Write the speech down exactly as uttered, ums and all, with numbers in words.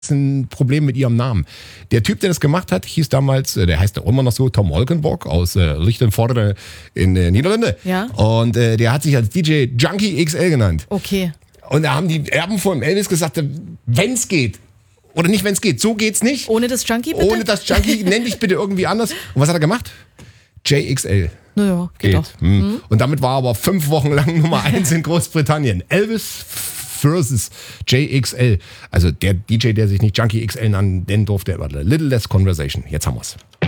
ein Problem mit ihrem Namen. Der Typ, der das gemacht hat, hieß damals, der heißt auch immer noch so, Tom Olkenborg aus äh, Lichtenvoorde in äh, Niederlande. Ja. Und äh, der hat sich als D J Junkie X L genannt. Okay. Und da haben die Erben von Elvis gesagt, wenn es geht, oder nicht, wenn es geht, so geht's nicht. Ohne das Junkie bitte? Ohne das Junkie, nenn dich bitte irgendwie anders. Und was hat er gemacht? J X L. Naja, geht, geht. doch. Hm. Mhm. Und damit war er aber fünf Wochen lang Nummer eins in Großbritannien. Elvis versus J X L. Also der D J, der sich nicht Junkie X L nennen durfte, war Little Less Conversation. Jetzt haben wir's.